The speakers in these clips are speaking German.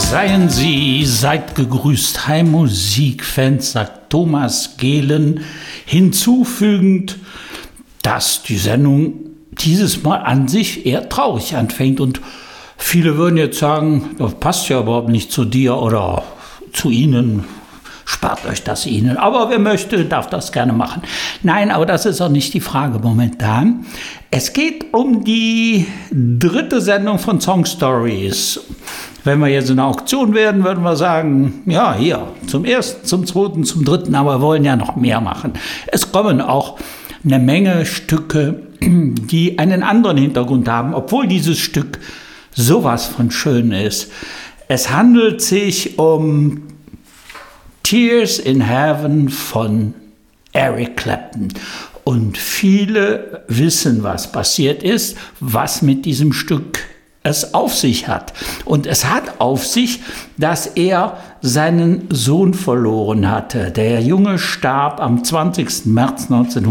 Seien Sie, seid gegrüßt, Heimmusikfans, sagt Thomas Gehlen, hinzufügend, dass die Sendung dieses Mal an sich eher traurig anfängt. Und viele würden jetzt sagen, das passt ja überhaupt nicht zu dir oder zu Ihnen. Spart euch das Ihnen. Aber wer möchte, darf das gerne machen. Nein, aber das ist auch nicht die Frage momentan. Es geht um die 3. Sendung von Song Stories. Wenn wir jetzt in der Auktion werden, würden wir sagen, ja, hier, zum 1., zum 2., zum 3., aber wir wollen ja noch mehr machen. Es kommen auch eine Menge Stücke, die einen anderen Hintergrund haben, obwohl dieses Stück sowas von schön ist. Es handelt sich um Tears in Heaven von Eric Clapton. Und viele wissen, was passiert ist, was mit diesem Stück es auf sich hat. Und es hat auf sich, dass er seinen Sohn verloren hatte. Der Junge starb am 20. März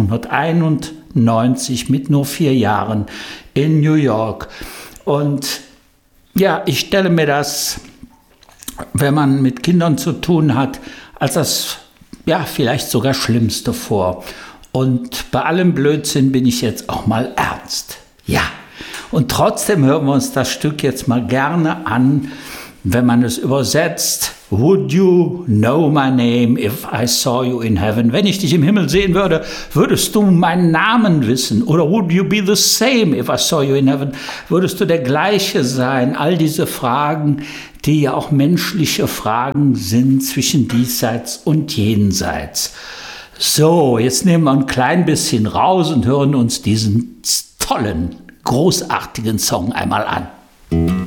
1991 mit nur 4 Jahren in New York. Und ja, ich stelle mir das, wenn man mit Kindern zu tun hat, als das ja vielleicht sogar Schlimmste vor. Und bei allem Blödsinn bin ich jetzt auch mal ernst. Ja, und trotzdem hören wir uns das Stück jetzt mal gerne an, wenn man es übersetzt. Would you know my name if I saw you in heaven? Wenn ich dich im Himmel sehen würde, würdest du meinen Namen wissen? Oder would you be the same if I saw you in heaven? Würdest du der gleiche sein? All diese Fragen, die ja auch menschliche Fragen sind zwischen diesseits und jenseits. So, jetzt nehmen wir ein klein bisschen raus und hören uns diesen tollen, großartigen Song einmal an.